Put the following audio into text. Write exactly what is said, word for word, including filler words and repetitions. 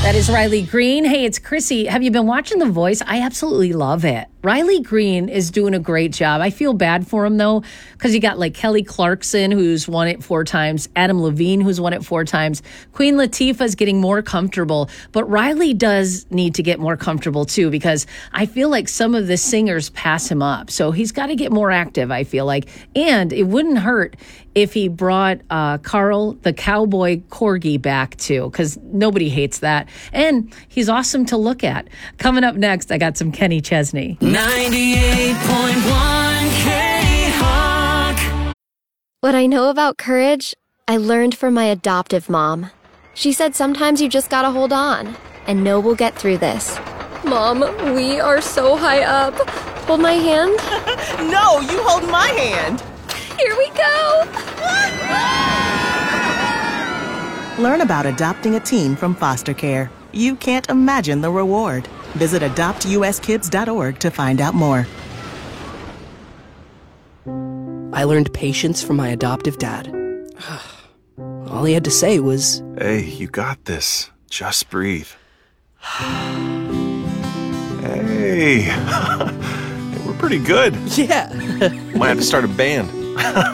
That is Riley Green. Hey, it's Chrissy. Have you been watching The Voice? I absolutely love it. Riley Green is doing a great job. I feel bad for him, though, because you got like Kelly Clarkson, who's won it four times, Adam Levine, who's won it four times. Queen Latifah's getting more comfortable, but Riley does need to get more comfortable, too, because I feel like some of the singers pass him up. So he's got to get more active, I feel like. And it wouldn't hurt if he brought uh, Carl, the cowboy corgi, back, too, because nobody hates that. And he's awesome to look at. Coming up next, I got some Kenny Chesney. ninety-eight point one K-Hawk. What I know about courage, I learned from my adoptive mom. She said sometimes you just gotta hold on and know we'll get through this. Mom, we are so high up. Hold my hand. No, you hold my hand. Here we go. Learn about adopting a teen from foster care. You can't imagine the reward. Visit adopt u s kids dot org to find out more. I learned patience from my adoptive dad. All he had to say was, "Hey, you got this. Just breathe." Hey, we're pretty good. yeah. Might have to start a band.